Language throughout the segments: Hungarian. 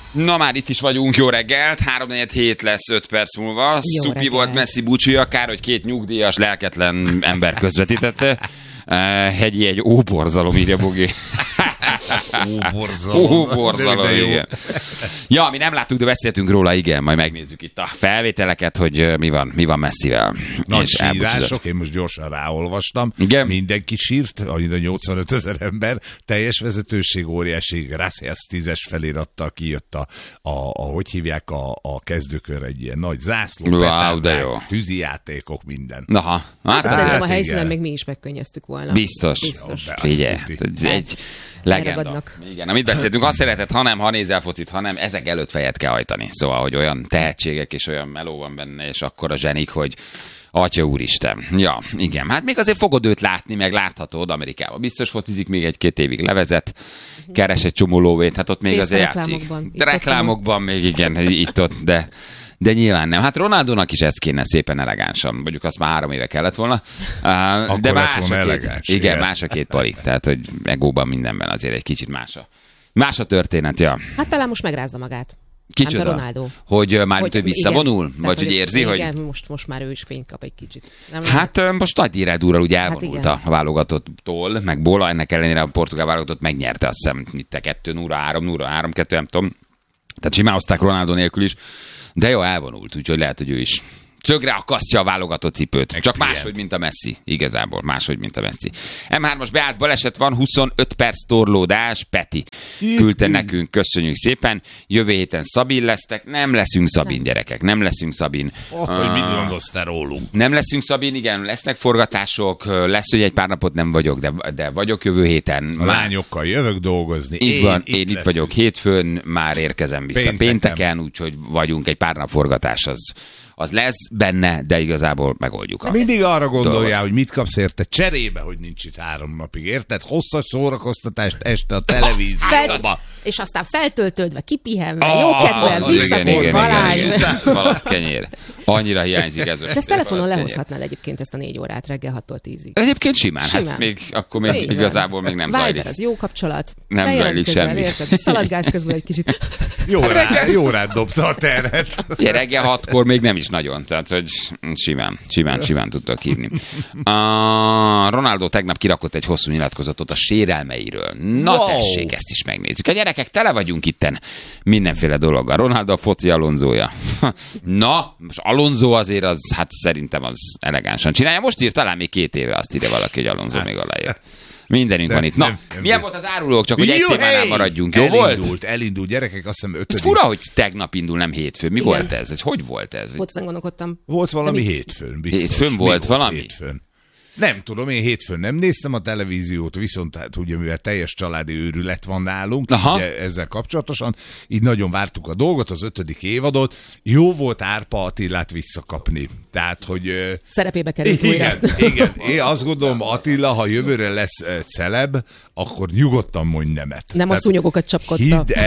Na már itt is vagyunk, jó reggelt, 3-4 lesz 5 perc múlva. Jó Szupi reggelt. Volt Messi búcsúja, kár, hogy 2 nyugdíjas, lelketlen ember közvetítette. Hegyi egy óborzalom, írja Bogi. Óborzalom, igen. Ja, mi nem láttuk, de beszéltünk róla, igen, majd megnézzük itt a felvételeket, hogy mi van Messivel. Nagy sírások, én most gyorsan ráolvastam. Igen? Mindenki sírt, a 85 000 ember, teljes vezetőség, óriási Gracias 10-es felirattal kijött hogy hívják a kezdőkör, egy ilyen nagy zászló, petárdák, tűzijátékok, minden. Aha. Hát szerintem a helyszínen még mi is megkönnyeztük volna. Biztos. Figyelj, egy legenda. Igen, amit beszéltünk, azt szeretett, ha nézel focit, hanem ezek előtt fejet kell hajtani. Szóval, hogy olyan tehetségek és olyan meló van benne, és akkor a zsenik, hogy Atya úristen. Ja, igen. Hát még azért fogod őt látni, meg láthatod Amerikában. Biztos focizik, még 1-2 évig levezet, keres egy csomó lóvét, hát ott még azért játszik. Reklámokban még igen, itt-ott, de nyilván nem. Hát Ronaldónak is ez kéne szépen elegánsan. Mondjuk azt már 3 éve kellett volna. De más a két pali. Tehát, hogy egóban mindenben azért egy kicsit más a történet, ja. Hát talán most megrázza magát. Kicsoda? Ronaldo. Hogy mármint, hogy visszavonul? Igen, vagy hogy érzi, igen, hogy... Igen, most már ő is fényt kap egy kicsit. Most Nagy Iredúrral ugye elvonult a válogatottól, meg Bola, ennek ellenére a portugál válogatott megnyerte, azt hiszem, 2-0, 3-2, nem tudom. Tehát simán hozták Ronaldo nélkül is. De jó, elvonult, úgyhogy lehet, hogy ő is szögre akasztja a válogatott cipőt. Csak máshogy, mint a Messi. Igazából máshogy, mint a Messi. M3-as beállt baleset van, 25 perc torlódás. Peti küldte nekünk, köszönjük szépen. Jövő héten Szabin lesztek. Nem leszünk Szabin, gyerekek. Nem leszünk Szabin. Hogy mit gondolsz te rólunk? Nem leszünk Szabin, igen. Lesznek forgatások. Lesz, hogy egy pár napot nem vagyok, de vagyok jövő héten. A lányokkal jövök dolgozni. Így van, én itt vagyok hétfőn, már érkezem vissza pénteken, úgyhogy vagyunk egy pár nap forgatás, az lesz benne, de igazából megoldjuk. Mindig arra gondoljál, hogy mit kapsz érte cserébe, hogy nincs itt 3 napig, érted? Hosszas szórakoztatást este a televízióba. És aztán feltöltődve, kipihenve, jókedvűen, visszafor, Balázs. Valatt kenyér. Annyira hiányzik ez. De ezt telefonon lehozhatnád egyébként ezt a 4 órát reggel 6-tól 10-ig. Egyébként simán. Hát akkor még igazából még nem zajlik. Viber, az jó kapcsolat. Nem zajlik semmi. Szaladgálsz közben egy kicsit. Jó rád dobta a terhet. Reggel 6-kor még nem is nagyon, tehát hogy simán tudtak hívni. Ronaldo tegnap kirakott egy hosszú nyilatkozatot a sérelmeiről. Na tessék, ezt is megnézzük. A gyerekek, tele vagyunk itten mindenféle dologgal. Ronaldo a foci Alonsoja. Na, most Alonso azért az, hát szerintem az elegánsan csinálja. Most írt talán még 2 évre, azt írja valaki, hogy Alonso még aláírt. Mindenünk van itt. Na, milyen volt az árulók? Csak hogy egy témánál maradjunk. Jó volt? Elindult, gyerekek, azt hiszem 5. Ez fura, hogy tegnap indul, nem hétfőn. Mi volt ez? Hogy volt ez? Volt, ezen gondolkodtam. Volt valami hétfőn, biztos. Hétfőn volt valami? Hétfőn. Nem tudom, én hétfőn nem néztem a televíziót, viszont hát ugye, mivel teljes családi őrület van nálunk, ugye, ezzel kapcsolatosan, így nagyon vártuk a dolgot, az 5. évadot. Jó volt Árpa Attilát visszakapni. Tehát, hogy... Szerepébe került újra. Igen. Én azt gondolom, Attila, ha jövőre lesz celeb, akkor nyugodtan mondj nemet. Nem a szúnyogokat csapkodta.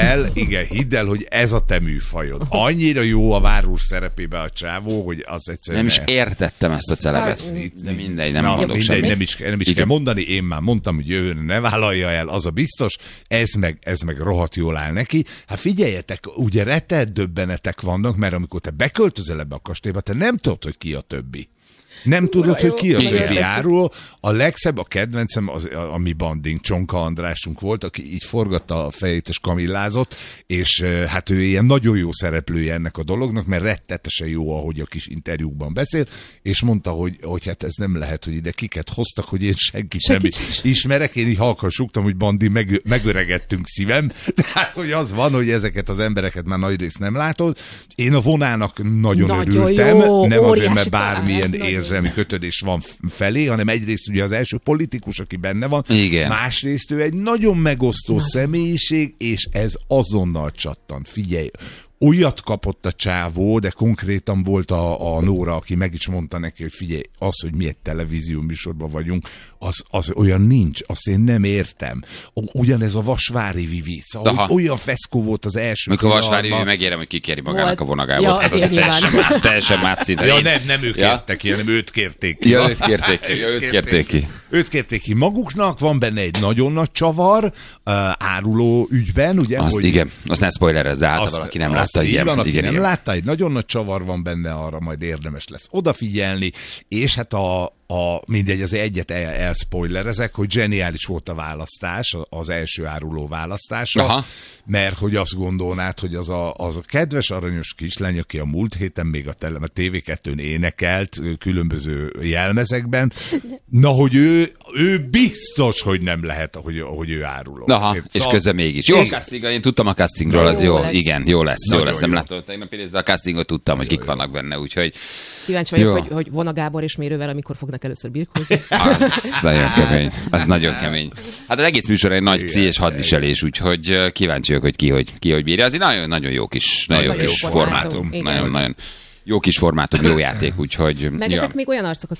Hidd el, hogy ez a te műfajod. Annyira jó a Várúr szerepébe a csávó, hogy az egyszerűen... Nem is értettem ezt a celebet. De mindegy, nem mondok semmit. Nem is kell mondani, én már mondtam, hogy jövőre ne vállalja el, az a biztos, ez meg rohadt jól áll neki. Hát figyeljetek, ugye retett döbbenetek vannak, mert amikor te beköltözel ebbe a kastélyba, te nem tudod, hogy ki a többi. Nem tudod, hogy ki a többi áruló. A legszebb, a kedvencem, a mi banding, Csonka Andrásunk volt, aki így forgatta a fejét és kamillázott, és hát ő ilyen nagyon jó szereplője ennek a dolognak, mert rettetesen jó, ahogy a kis interjúkban beszél, és mondta, hogy hát ez nem lehet, hogy ide kiket hoztak, hogy én senkit nem ismerek. Én így halkan súgtam, hogy Bandi, megöregettünk szívem. Tehát, hogy az van, hogy ezeket az embereket már nagyrészt nem látod. Én a vonának nagyon örültem, jó, nem azért, mert bármilyen érzelmi kötődés van felé, hanem egyrészt ugye az első politikus, aki benne van, igen. Másrészt ő egy nagyon megosztó személyiség, és ez azonnal csattant. Figyelj, olyat kapott a csávó, de konkrétan volt a Nóra, aki meg is mondta neki, hogy figyelj, az, hogy mi egy televízió műsorban vagyunk, az olyan nincs, azt én nem értem. Ugyanez a Vasvári Vivi, szóval olyan feszkó volt az első. Mikor Vasvári Vivi megérem, hogy kikéri magának a vonagából. Ja, hát az teljesen más szinten. Ja, nem ők kértek ki, hanem őt kérték ki. Ja, őt kérték ki. Őt kérték ki maguknak, van benne egy nagyon nagy csavar, áruló ügyben, ugye? Azt, igen, azt ne spoilerezze, hát valaki nem látta. Igen, van, aki igen. Nem látta, egy nagyon nagy csavar van benne, arra majd érdemes lesz odafigyelni, és hát mindegy, az egyet elspoilerezek, hogy zseniális volt a választás, az első áruló választása, aha, mert hogy azt gondolnád, hogy az a kedves aranyos kislány, aki a múlt héten még a TV2-n énekelt különböző jelmezekben, na, hogy ő biztos, hogy nem lehet, hogy ő áruló. Aha, és közben mégis. Jó, casting, én tudtam a castingról, az jó. Igen, jó lesz. Nem láttam tegnap, de a castingot tudtam, hogy kik vannak benne, úgyhogy... Kíváncsi vagyok, hogy Vona Gábor és Mérővel, amikor fognak először birkózni. Az nagyon kemény. Az nagyon kemény. Hát az egész műsor egy nagy pszichés hadviselés, úgyhogy kíváncsi vagyok, hogy ki hogy bírja. Az egy nagyon jó kis formátum. Nagyon jó kis formátum, jó játék, úgyhogy... Meg ezek még olyan arcok,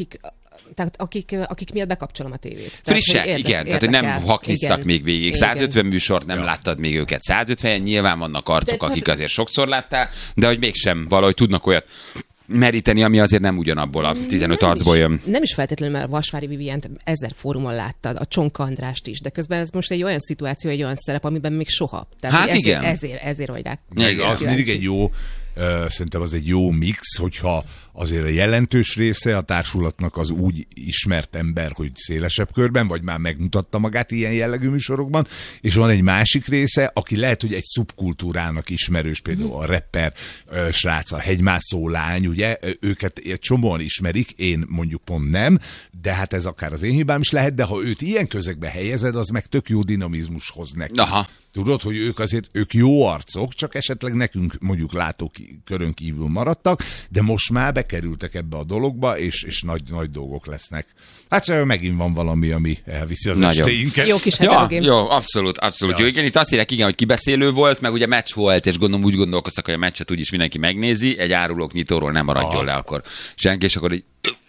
akik miatt bekapcsolom a tévét. Frissek, igen. Tehát, hogy nem haknisztak még végig. 150 műsort nem láttad még őket. 150-en nyilván vannak arcok, akik azért sokszor láttál, de hogy mégsem valahogy tudnak olyat meríteni, ami azért nem ugyanabból a 15 arcból jön. Nem is feltétlenül, mert Vasvári Vivient 1000 fórumon láttad, a Csonka Andrást is, de közben ez most egy olyan szituáció, egy olyan szerep, amiben még soha. Tehát hát igen. Ezért vagy rá. Az mindig egy jó, szerintem az egy jó mix, hogyha azért a jelentős része a társulatnak az úgy ismert ember, hogy szélesebb körben, vagy már megmutatta magát ilyen jellegű műsorokban, és van egy másik része, aki lehet, hogy egy szubkultúrának ismerős, például a rapper srác, a hegymászó lány, ugye, őket csomóan ismerik, én mondjuk pont nem, de hát ez akár az én hibám is lehet, de ha őt ilyen közegbe helyezed, az meg tök jó dinamizmus hoz neki. Aha. Tudod, hogy ők jó arcok, csak esetleg nekünk mondjuk látókörön kívül maradtak, de most már bekerültek ebbe a dologba, és nagy dolgok lesznek. Hát megint van valami, ami elviszi az estéinket. Jó kis heterogén. Jó, abszolút. Ja. Jó, igen, itt azt írják, igen, hogy kibeszélő volt, meg ugye meccs volt, és gondolom úgy gondolkoztak, hogy a meccset úgyis mindenki megnézi, egy árulók nyitóról nem maradjon le akkor senki, és akkor így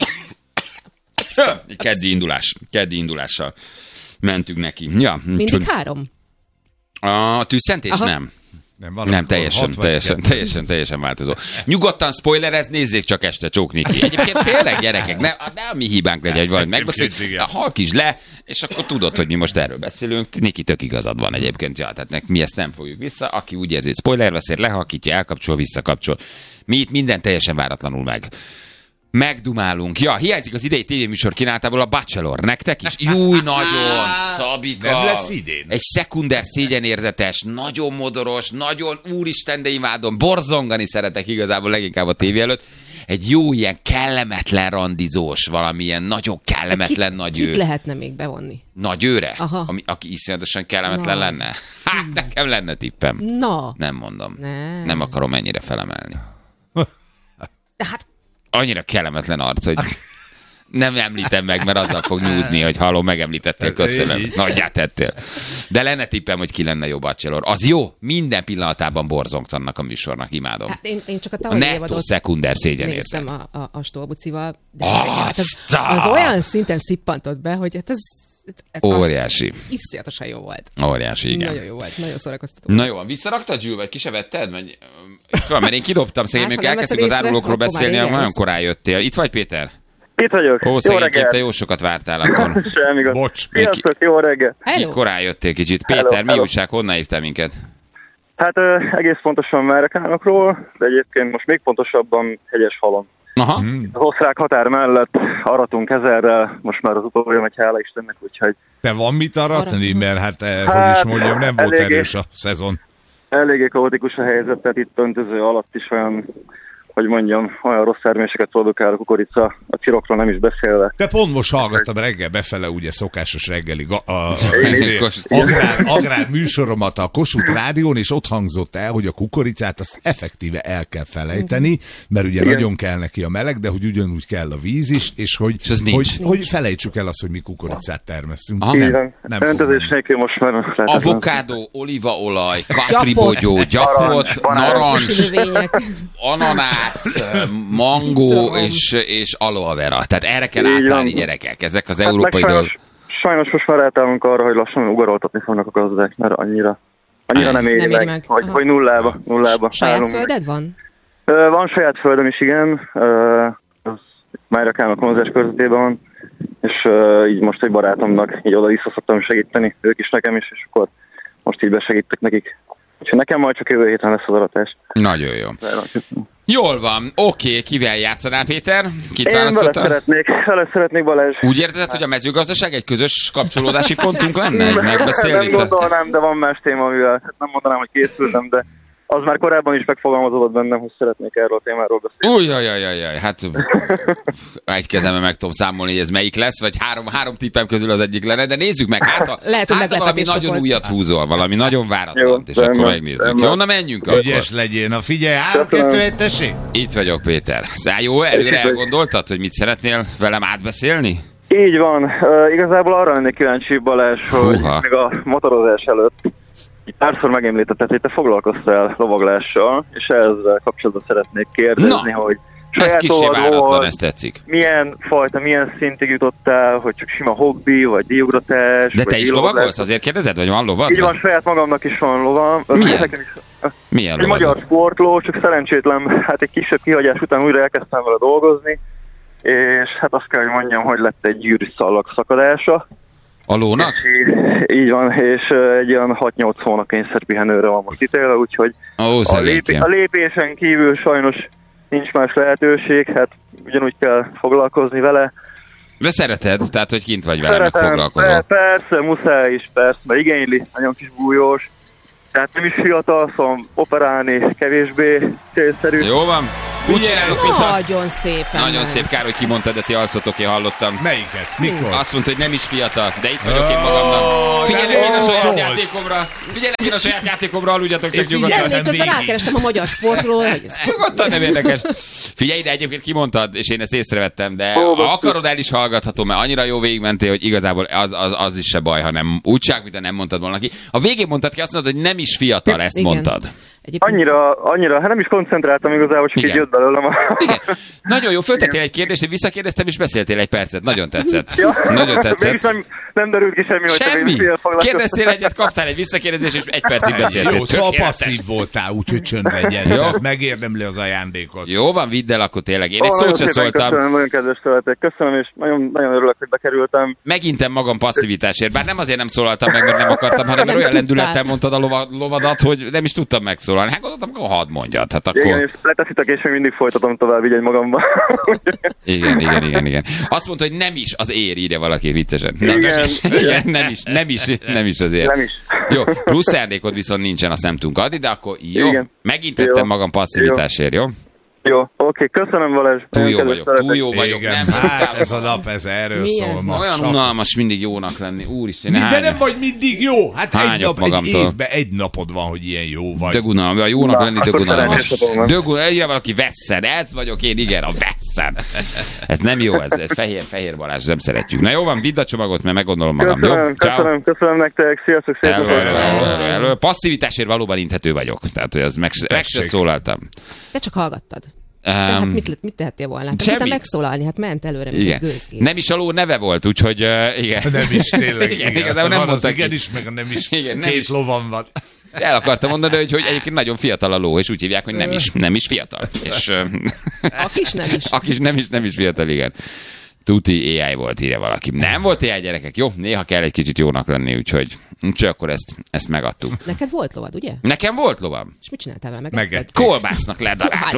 keddi indulással mentünk neki. Ja, mindig 3? A tűzszentés nem. Nem, teljesen változó. Nyugodtan spoilerez, nézzék csak este, Csók Niki. Egyébként tényleg, gyerekek, ne a mi hibánk legyen, hogy valamit megbeszéljük. Halkíts le, és akkor tudod, hogy mi most erről beszélünk. Niki tök igazad van egyébként. Ja, tehát mi ezt nem fogjuk vissza. Aki úgy érzi, hogy spoiler veszély, lehalkítja, elkapcsol, visszakapcsol. Mi itt minden teljesen váratlanul megdumálunk. Ja, hiányzik az idei tévéműsor kínálatából a Bachelor. Nektek is? Júj, nagyon, Szabika. Nem lesz idén. Egy szekunder szégyenérzetes, nagyon modoros, nagyon úristen, de imádom, borzongani szeretek igazából leginkább a tévé előtt. Egy jó ilyen kellemetlen randizós, valamilyen nagyon kellemetlen nagyőr. Kit lehetne még bevonni? Nagyőre? Aki iszonyatosan kellemetlen lenne? Hát nekem lenne tippem. Nem mondom. Nem akarom ennyire felemelni. Tehát annyira kellemetlen arc, hogy nem említem meg, mert azzal fog nyúzni, hogy halló, megemlítettél, köszönöm, nagyját tettél. De lenne tippem, hogy ki lenne jó Bachelor. Az jó, minden pillanatában borzongsz annak a műsornak, imádom. Hát én csak a tavalyi évadot nettó szekunder szégyenérzet. Néztem a Stolbucival, de hát az olyan szinten szippantott be, hogy hát ez óriási. Iszonyatosan jó volt. Óriási, igen. Nagyon jó volt, nagyon szórakoztató. Na jó, visszaraktad, Zsül, vagy ki se vetted? Mert én kidobtam, szegény, még elkezdtünk az árulókról beszélni, nagyon korán jöttél. Itt vagy, Péter? Itt vagyok. Ó, szegényként te jó sokat vártál akkor. Semmi gond. Bocs. Sziasztok, jó reggel. Ki korán jöttél kicsit. Péter, mi újság, honnan hívtál minket? Hát egész pontosan Merrekánokról, de egyébként most még pontosabban Hegyeshalon. Aha. Az osztrák határ mellett aratunk 1000-rel, most már az utóbbi megy, hála Istennek, úgyhogy... Te van mit aratni? Mert hogy is mondjam, nem volt erős a szezon. Eléggé kaotikus a helyzet, tehát itt öntöző alatt is olyan, hogy mondjam, olyan rossz terméseket produkál a kukorica, a csirokról nem is beszélve. Te pont most hallgattam reggel befele, ugye szokásos reggeli agrár műsoromat a Kossuth Rádión, és ott hangzott el, hogy a kukoricát azt effektíve el kell felejteni, mert ugye nagyon kell neki a meleg, de hogy ugyanúgy kell a víz is, és hogy felejtsük el azt, hogy mi kukoricát termesztünk. Nem öntözés nélkül most már... Avokádó, olívaolaj, kapribogyó, gyapot, narancs, ananász, mangó és aloe vera. Tehát erre kell átállni, gyerekek. Ezek az európai dolgok. Sajnos most már átállunk arra, hogy lassan ugaroltatni fognak a gazdák, mert annyira nem éri meg. Hogy nullába. Saját földed van? Van saját földem is, igen. Merrekának konzers körzetében van. és így most egy barátomnak így oda-vissza szoktam segíteni, ők is nekem is, és akkor most így besegítek nekik. Úgyhogy nekem majd csak jövő héten lesz az aratás. Nagyon jó. Jól van, oké, kivel játszanál, Péter? Kit Én vele szeretnék, Balázs. Úgy érzed, hogy a mezőgazdaság egy közös kapcsolódási pontunk lenne? Megbeszélni? Nem gondolnám, de van más téma, amivel nem mondanám, hogy készültem, de az már korábban is megfogalmazódott bennem, hogy szeretnék erről a témáról beszélni. Újjajajajaj, hát egy kezemben meg tudom számolni, hogy ez melyik lesz, vagy három tippem közül az egyik lenne, de nézzük meg, hát valami nagyon újat húzol, valami nagyon váratlant, és akkor megnézzük. Jó, na menjünk akkor. Ügyes legyél, na figyelj, 3-2-1, tessék! Itt vagyok, Péter. Jó, előre elgondoltad, hogy mit szeretnél velem átbeszélni? Így van. Igazából arra lennék kíváncsi, Balázs, hogy még a motorozás előtt párszor megemlítetted, hogy te foglalkoztál lovaglással, és ezzel kapcsolatban szeretnék kérdezni, hogy ez kissé váratlan, ez tetszik. Milyen szintig jutottál, hogy csak sima hobbi, vagy díjugratás? De te is lovagolsz? Azért kérdezed, vagy van lovad? Így van, saját magamnak is van lovam. Milyen egy magyar sportló, csak szerencsétlen, hát egy kisebb kihagyás után újra elkezdtem vele dolgozni, és hát azt kell, hogy mondjam, hogy lett egy gyűrűszallag szakadása. A lónak? Így van, és egy olyan 6-8 hónap kényszerpihenőre van most ítélve, úgyhogy a lépésen kívül sajnos nincs más lehetőség, hát ugyanúgy kell foglalkozni vele. De szereted, tehát hogy kint vagy vele, meg foglalkozol. Persze, muszáj is, persze, mert igényli, nagyon kis bújós. Tehát nem is fiatal, szóval operálni kevésbé célszerű. Jó van. Úgy csinálok, nagyon szépen. Nagyon szép, kár, hogy kimondtad, de ti alszotok, én hallottam. Melyiket? Mikor? Azt mondta, hogy nem is fiatal, de itt vagyok én magamnak. Figyelj én a saját játékomra. Figyelj én a saját játékomra, aludjatok csak nyugodtan. Én közben rákerestem a magyar sportról. Nyugodtan, nem érdekes. Figyelj, de egyébként kimondtad, és én ezt észrevettem, de ha akarod, el is hallgathatom, mert annyira jó végigmentél, hogy igazából az is se baj, hanem úgy mint nem mondtad volna ki. A végén mondtad ki, azt mondod, hogy nem is fiatal, ezt mondtad. Annyira, hát nem is koncentráltam igazából, csak így jött belőlem. Igen. Nagyon jó, föltettél egy kérdést, én visszakérdeztem, és beszéltél egy percet. Nagyon tetszett. Nagyon tetszett. Nem derült ki semmi, hogy semmi. Kérdeztél egyet, kaptál egy visszakérdezést, és egy percig beszéltél. Jó, szóval passzív voltál, úgyhogy csöndben gyere. Megérdemli az ajándékot. Jó van, vidd el akkor tényleg. Én egy szót se szóltam. Köszönöm, nagyon kedves tőletek. Köszönöm, és nagyon, nagyon örülök, hogy bekerültem. Megintem magam passzivitásért, bár nem azért nem szólaltam meg, mert nem akartam, hanem mert olyan lendülettel mondtad a lovadat, hogy nem is tudtam megszólalni. Hát gondoltam, akkor hadd mondjad. Hát akkor... Igen, és leteszitek, és még mindig folytatom tovább így egy magamba. Igen. Azt mondta, hogy nem is az ér, írja valaki viccesen. Nem is az ér. Nem is. Jó, plusz szándékod viszont nincsen, azt nem tudunk adni, de akkor jó. Igen. Megint tettem magam passzivitásért, jó? Jó, oké, köszönöm, Balázs. Túl jó vagyok. Igen, nem, hát ez a nap, ez erről szól ma. Olyan unalmas mindig jónak lenni, úristen. De nem vagy mindig jó. Hát egy évben egy napod van, hogy ilyen jó vagy. Dögunalmas, jónak lenni dögunalmas. Egyre valaki vesszen, ez vagyok én, igen, a vesszen. Ez nem jó, ez fehér Balázs, nem szeretjük. Na jó van, vidd a csomagot, mert meggondolom magam. Köszönöm nektek, sziasztok, szépen. Passzivitásért valóban inthető vagyok, tehát hogy az meg se szólaltam. Te csak hallgattad. Hát mit tehettél volna? Hát megszólalni, hát ment előre, mint egy gőzgép. Nem is a ló neve volt, úgyhogy igen. Nem is, tényleg. Igen. Igazából nem mondta ki. Igen is, meg nem is. Igen, két lovam van. El akartam mondani, hogy egyébként nagyon fiatal a ló, és úgy hívják, hogy nem is fiatal. És, Akis nem is. Akis nem is fiatal, igen. Tuti AI volt, írja valaki. Nem volt AI, gyerekek, jó? Néha kell egy kicsit jónak lenni, úgyhogy akkor ezt megadtuk. Neked volt lovad, ugye? Nekem volt lovam. És mit csináltál vele? Megették. Kolbásznak ledaráltuk.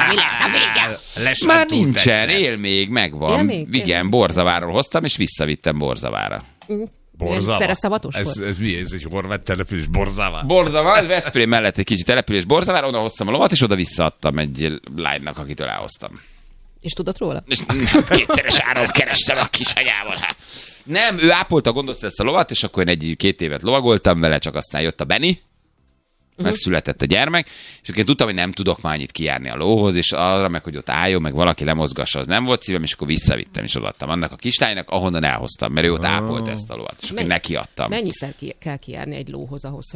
Már nincsen, él még, megvan. Igen, Borzaváról hoztam, és visszavittem Borzavára. Szereszavatos volt? Ez mi? Ez egy horvát település, Borzavár? Borzavár, Veszprém mellett egy kicsi település Borzavár, oda hoztam a lovat, és oda visszaadtam egy lánynak, akitől elhoztam. És tudott róla? És kétszeres áron kerestem a kis anyával. Nem, ő ápolta, gondozta ezt a lovat, és akkor én 1-2 évet lovagoltam vele, csak aztán jött a Benni, megszületett a gyermek, és akkor én tudtam, hogy nem tudok már annyit kijárni a lóhoz, és arra meg, hogy ott álljon, meg valaki lemozgassa, az nem volt szívem, és akkor visszavittem, és odaadtam annak a kislánynak, ahonnan elhoztam, mert ő ott ápolt ezt a lovat, és akkor neki adtam. Mennyiszer kell kijárni egy lóhoz ahhoz, hogy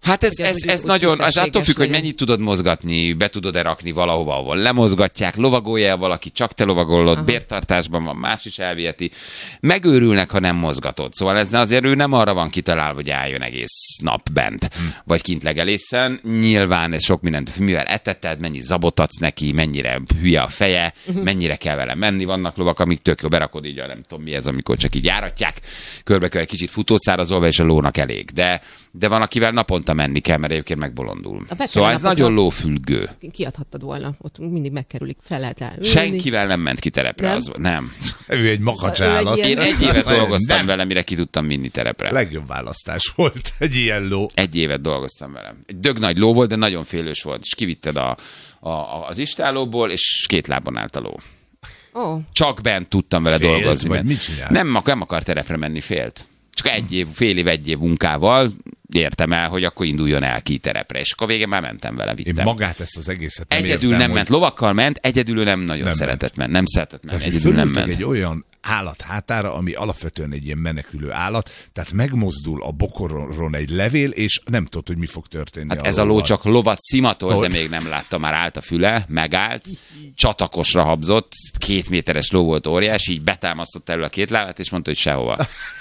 Hát ez nagyon, az attól függ, hogy mennyit tudod mozgatni, be tudod-e rakni valahova, ahol lemozgatják, lovagolja valaki, csak te lovagolod, bértartásban van, más is elviheti. Megőrülnek, ha nem mozgatod. Szóval ez azért ő nem arra van kitalálva, hogy álljon egész nap bent, vagy kint legelészen. Nyilván ez sok mindent, mivel eteted, mennyi zabot adsz neki, mennyire hülye a feje, mennyire kell vele menni. Vannak lovak, amik tök jó, berakod így, nem tudom mi ez, amikor csak így járatják, körbe egy kicsit futószárazolva, és a lónak elég. De van, akivel naponta menni kell, mert egyébként megbolondul. Szóval ez nagyon lófüggő. Kiadhattad volna, ott mindig megkerülik, fel lehet állni. Senkivel nem ment ki terepre. Nem. Ő egy makacsállat. Én egy évet dolgoztam vele, mire ki tudtam vinni terepre. Legjobb választás volt egy ilyen ló. Egy évet dolgoztam vele. Egy dögnagy ló volt, de nagyon félős volt. És kivitted az istállóból, és 2 lábon állt a ló. Csak bent tudtam vele dolgozni. Vagy mit csinál? Nem akar terepre menni, félt. Csak egy év munkával értem el, hogy akkor induljon el ki terepre, és akkor végén már mentem vele, vittem. Én magát ezt az egészet nem egyedül értem, nem ment, lovakkal ment, egyedül ő nem nagyon szeretett menni. Nem szeretett menni, egyedül nem ment. Egy olyan állat hátára, ami alapvetően egy ilyen menekülő állat, tehát megmozdul a bokoron egy levél, és nem tudod, hogy mi fog történni. Hát ez a ló csak lovat szimatol, de még nem látta, már állt a füle, megállt, csatakosra habzott, 2 méteres ló volt, óriási, így betámasztott elő a 2 lábát, és mondta, hogy sehova.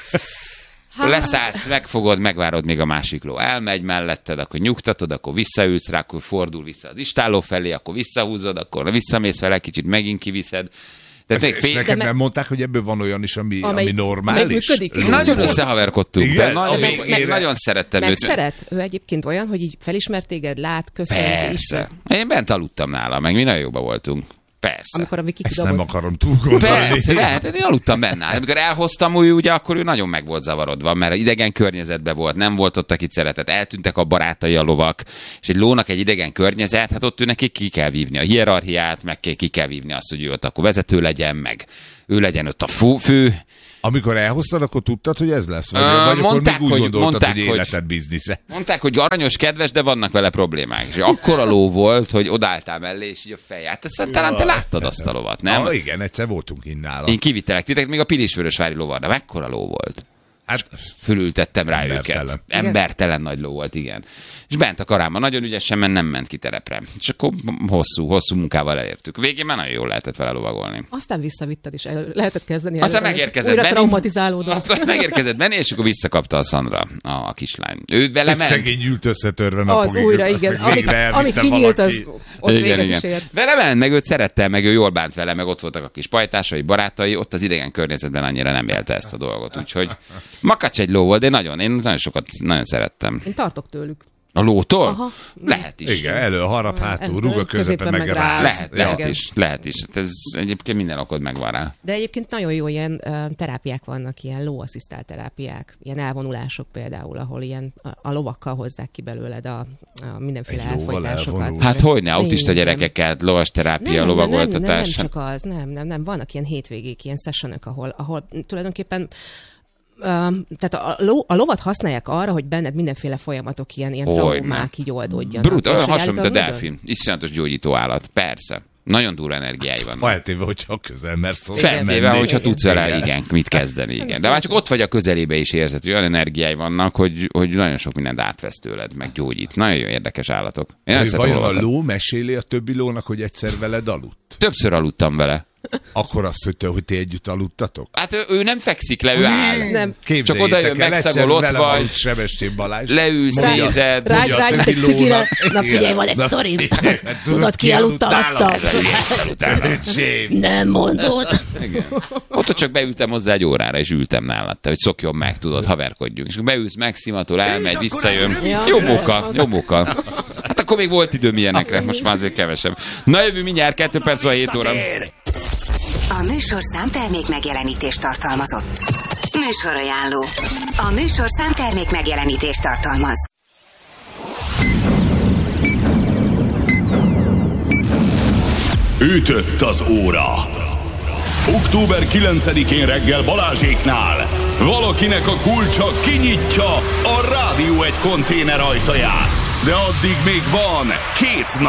Leszállsz, megfogod, megvárod, még a másik ló elmegy melletted, akkor nyugtatod, akkor visszaülsz rá, akkor fordul vissza az istálló felé, akkor visszahúzod, akkor visszamész vele, kicsit megint kiviszed. És neked nem mondták, hogy ebből van olyan is, ami normális? Nagyon összehaverkodtunk. Nagyon szerettem őt. Megszeret? Ő egyébként olyan, hogy így felismert téged, lát, köszönt. Persze. Én bent aludtam nála, meg mi nagyon jóban voltunk. Persze. Amikor a Viki ezt nem akarom túl gondolni. Persze, lehet, én aludtam benne. Amikor elhoztam, ugye, akkor ő nagyon meg volt zavarodva, mert idegen környezetben volt, nem volt ott, akit szeretett, eltűntek a barátai, a lovak, és egy lónak egy idegen környezet, hát ott ő neki ki kell vívni a hierarchiát, meg ki kell vívni azt, hogy ő ott akkor vezető legyen, meg ő legyen ott a fő. Amikor elhoztad, akkor tudtad, hogy ez lesz? Vagy akkor még úgy gondoltad, hogy életed biznisze? Mondták, hogy aranyos, kedves, de vannak vele problémák. És akkora ló volt, hogy odálltál mellé, és így a feját. Talán te láttad azt a lovat, nem? Igen, egyszer voltunk innála. Én kivittelek titeket, még a Pilisvörösvári lovarra. Mekkora ló volt? Hát fölültettem rá őket. Embertelen nagy ló volt, igen. És bent a karámban nagyon ügyesen, mert nem ment ki terepre. És akkor hosszú munkával elértük. Végén már nagyon jól lehetett vele lovagolni. Aztán visszavitted is, lehetett kezdeni. Aztán megérkezett újra traumatizálódott. Aztán megérkezett Benni, és akkor visszakapta a Szandra, a kislány. Ő vele ment. Szegény ült összetörve napokig. Az újra, igen. Ami kinyílt, az ott véget is ért. Vele ment, meg őt szerette, meg ő jól bánt vele, meg ott voltak a kis pajtásai, barátai, ott az idegen környezetben annyira nem élte ezt a dolgot. Úgyhogy Makacs egy ló volt, de én nagyon sokat szerettem. Én tartok tőlük. A lótól? Aha. Lehet is. Igen, elő, harap, hátul, rúg a középen meg ráz. Lehet is. Ez egyébként minden okod megvan rá. De egyébként nagyon jó ilyen terápiák vannak, ilyen lóasszisztált terápiák, ilyen elvonulások például, ahol ilyen a lovakkal hozzák ki belőled a mindenféle elfojtásokat. Hát hogyne, autista gyerekeket, lovas terápia, lovagoltatás. Nem csak az, nem. Vannak ilyen hétvégék, ilyen sessionök, ahol tulajdonképpen tehát a lovat használják arra, hogy benned mindenféle folyamatok, ilyen traumák így oldódjanak. Olyan hasonló, mint a delfin. Iszonyatos gyógyító állat. Persze. Nagyon durva energiái vannak. Feltéve, hogyha közel mersz hozzá. Feltéve, hogyha tudsz vele, igen, mit kezdeni. Igen. De már csak ott vagy a közelébe is érzed, hogy olyan energiái vannak, hogy nagyon sok mindent átvesz tőled, meg gyógyít. Nagyon jó érdekes állatok. Vajon a ló meséli a többi lónak, hogy egyszer veled aludt? Többször aludtam vele. Akkor azt, hogy ti együtt aludtatok? Hát ő nem fekszik le, ő áll. Nem. Csak oda jön, megszagol, ott vagy. Sebestén Balázs. Leülsz, nézed. Rágy egy cigire. Na figyelj, van egy sztorim. Tudod, ki aludta alatta? Nem mondod. Ott csak beültem hozzá egy órára, és ültem nálatta, hogy szokjon meg, tudod, haverkodjunk. És akkor beülsz, megszimatol, elmegy, visszajön. Jó móka. Hát akkor még volt időm ilyenekre, most már azért kevesebb. Na jövő mindjárt 2 perc van 7 óra. A műsorszám termék megjelenítést tartalmazott. Műsorajánló. A műsorszám termék megjelenítést tartalmaz. Ütött az óra. Október 9-én reggel Balázséknál valakinek a kulcsa kinyitja a Rádió 1 konténer ajtaját. De addig még van 2 nap.